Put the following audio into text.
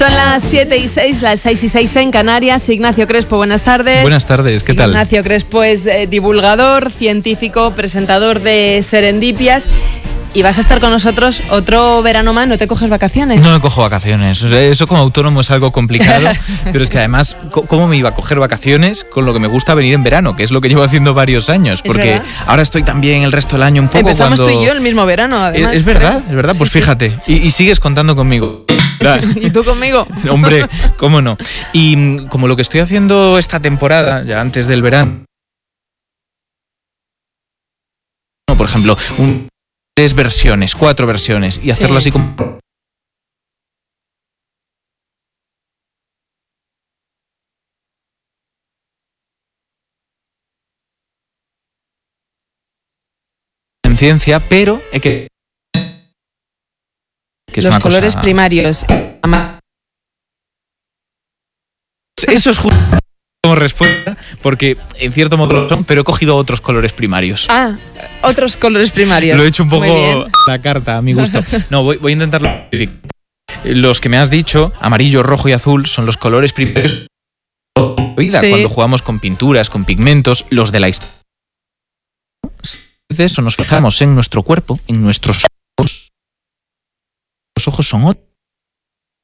Son las 7:06, las 6:06 en Canarias. Ignacio Crespo, buenas tardes. Buenas tardes, ¿qué tal? Ignacio Crespo es divulgador, científico, presentador de Serendipias. Y vas a estar con nosotros otro verano más. ¿No te coges vacaciones? No me cojo vacaciones. O sea, eso como autónomo es algo complicado. Pero es que además, ¿cómo me iba a coger vacaciones con lo que me gusta venir en verano? Que es lo que llevo haciendo varios años. Porque ahora estoy también el resto del año un poco. Empezamos tú y yo el mismo verano, además. Es verdad, es verdad. Pues sí, fíjate. Sí. Y sigues contando conmigo. ¿Y tú conmigo? Hombre, cómo no. Y como lo que estoy haciendo esta temporada, ya antes del verano, por ejemplo, 4 versiones, y hacerlo así como... en ciencia, pero hay que los colores primarios. Eso es justo como respuesta, porque en cierto modo lo son, pero he cogido otros colores primarios. Ah, otros colores primarios. Lo he hecho un poco la carta a mi gusto. No, voy a intentarlo. Los que me has dicho, amarillo, rojo y azul, son los colores primarios de la vida, cuando jugamos con pinturas, con pigmentos, los de la historia. De eso nos fijamos en nuestro cuerpo, en nuestros ojos. Los ojos son otros.